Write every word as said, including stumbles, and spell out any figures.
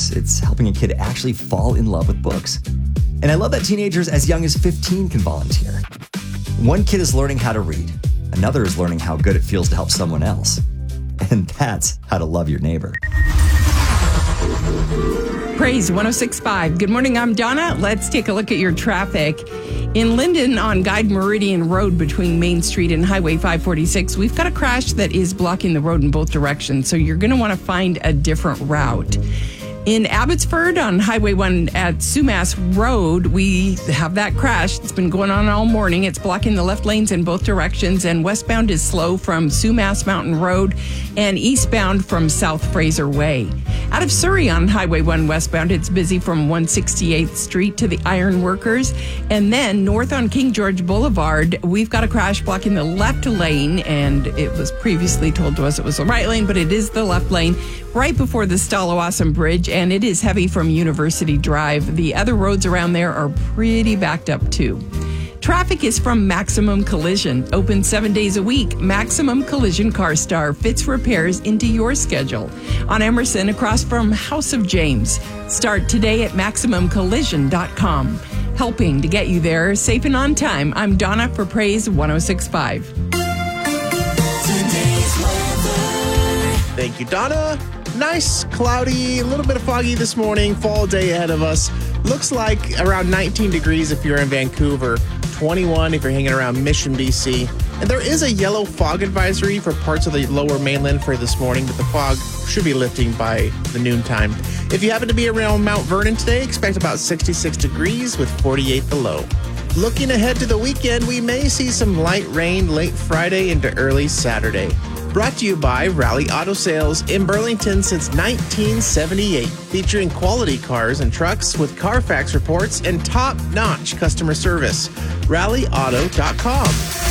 books. It's helping a kid actually fall in love with books. And I love that teenagers as young as fifteen can volunteer. One kid is learning how to read. Another is learning how good it feels to help someone else. And that's how to love your neighbor. Praise one oh six point five. Good morning, I'm Donna. Let's take a look at your traffic. In Linden on Guide Meridian Road between Main Street and Highway five forty-six, we've got a crash that is blocking the road in both directions, so you're going to want to find a different route. In Abbotsford on Highway one at Sumas Road, we have that crash. It's been going on all morning. It's blocking the left lanes in both directions, and westbound is slow from Sumas Mountain Road and eastbound from South Fraser Way. Out of Surrey on Highway one westbound, it's busy from one sixty-eighth Street to the Iron Workers. And then north on King George Boulevard, we've got a crash blocking the left lane, and it was previously told to us it was the right lane, but it is the left lane right before the Stallawasam Bridge, and it is heavy from University Drive. The other roads around there are pretty backed up too. Traffic is from Maximum Collision. Open seven days a week. Maximum Collision Car Star fits repairs into your schedule. On Emerson, across from House of James. Start today at maximum collision dot com. Helping to get you there safe and on time. I'm Donna for Praise one oh six point five. Thank you, Donna. Nice, cloudy, a little bit of foggy this morning. Fall day ahead of us. Looks like around nineteen degrees if you're in Vancouver, twenty-one if you're hanging around Mission, B C. And there is a yellow fog advisory for parts of the lower mainland for this morning, but the fog should be lifting by the noontime. If you happen to be around Mount Vernon today, expect about sixty-six degrees with forty-eight below. Looking ahead to the weekend, we may see some light rain late Friday into early Saturday. Brought to you by Rally Auto Sales in Burlington since nineteen seventy-eight, featuring quality cars and trucks with Carfax reports and top-notch customer service. rally auto dot com.